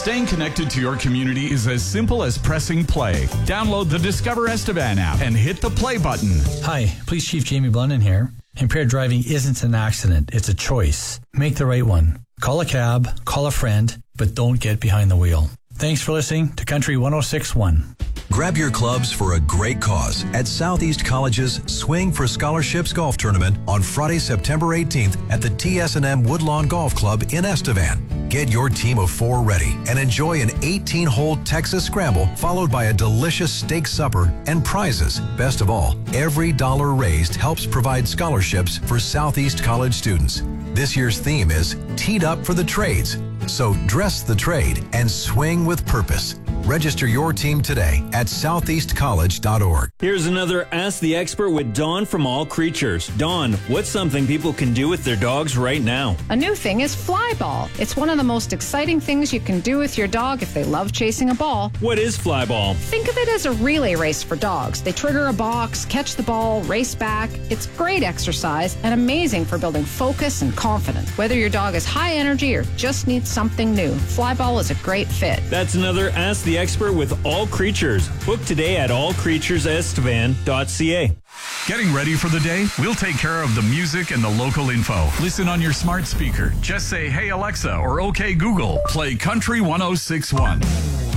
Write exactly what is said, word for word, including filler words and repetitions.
Staying connected to your community is as simple as pressing play. Download the Discover Estevan app and hit the play button. Hi, Police Chief Jamie Blunden here. Impaired driving isn't an accident, it's a choice. Make the right one. Call a cab, call a friend, but don't get behind the wheel. Thanks for listening to Country one oh six point one. Grab your clubs for a great cause at Southeast College's Swing for Scholarships Golf Tournament on Friday, September eighteenth at the T S and M Woodlawn Golf Club in Estevan. Get your team of four ready and enjoy an eighteen-hole Texas Scramble followed by a delicious steak supper and prizes. Best of all, every dollar raised helps provide scholarships for Southeast College students. This year's theme is Teed Up for the Trades. So dress the trade and swing with purpose. Register your team today at southeast college dot org. Here's another Ask the Expert with Dawn from All Creatures. Dawn, what's something people can do with their dogs right now? A new thing is fly ball. It's one of the most exciting things you can do with your dog if they love chasing a ball. What is fly ball? Think of it as a relay race for dogs. They trigger a box, catch the ball, race back. It's great exercise and amazing for building focus and confidence. Whether your dog is high energy or just needs something new, fly ball is a great fit. That's another Ask the Expert with All Creatures. Book today at all creatures estevan dot c a. Getting ready for the day? We'll take care of the music and the local info. Listen on your smart speaker. Just say, "Hey Alexa," or "Okay Google, play Country one oh six point one."